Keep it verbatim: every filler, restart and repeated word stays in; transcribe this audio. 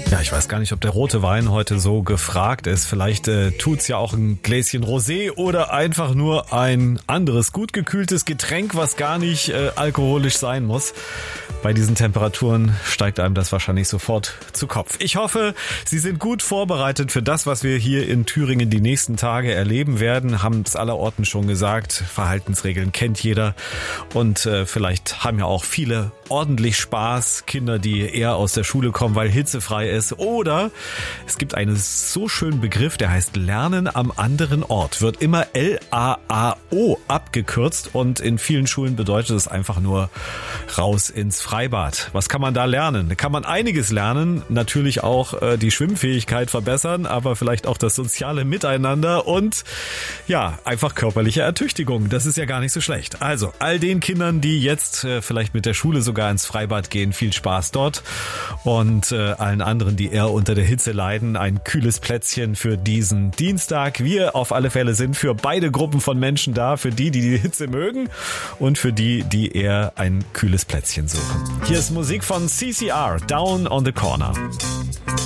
Ja, ich weiß gar nicht, ob der rote Wein heute so gefragt ist. Vielleicht äh, tut's ja auch ein Gläschen Rosé oder einfach nur ein anderes gut gekühltes Getränk, was gar nicht äh, alkoholisch sein muss. Bei diesen Temperaturen steigt einem das wahrscheinlich sofort zu Kopf. Ich hoffe, Sie sind gut vorbereitet für das, was wir hier in Thüringen die nächsten Tage erleben werden. Haben es allerorten schon gesagt, Verhaltensregeln kennt jeder. Und äh, vielleicht haben ja auch viele ordentlich Spaß. Kinder, die eher aus der Schule kommen, weil hitzefrei ist. Oder es gibt einen so schönen Begriff, der heißt Lernen am anderen Ort. Wird immer L A A O abgekürzt und in vielen Schulen bedeutet es einfach nur raus ins Freibad. Was kann man da lernen? Da kann man einiges lernen. Natürlich auch äh, die Schwimmfähigkeit verbessern, aber vielleicht auch das soziale Miteinander und ja, einfach körperliche Ertüchtigung. Das ist ja gar nicht so schlecht. Also, all den Kindern, die jetzt äh, vielleicht mit der Schule sogar ins Freibad gehen, viel Spaß dort. Und äh, allen anderen, die eher unter der Hitze leiden, ein kühles Plätzchen für diesen Dienstag. Wir auf alle Fälle sind für beide Gruppen von Menschen da, für die, die die Hitze mögen und für die, die eher ein kühles Plätzchen suchen. Hier ist Musik von C C R, Down on the Corner.